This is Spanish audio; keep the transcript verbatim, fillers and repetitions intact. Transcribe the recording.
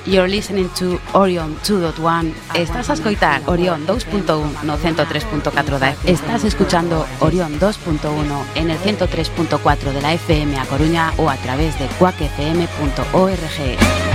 You're listening to Orion dos punto uno. Estás a escoitar Orión dos punto uno no ciento tres punto cuatro da F M. Estás escuchando Orión dos punto uno en el ciento tres punto cuatro de la F M a Coruña o a través de cuac f m punto org.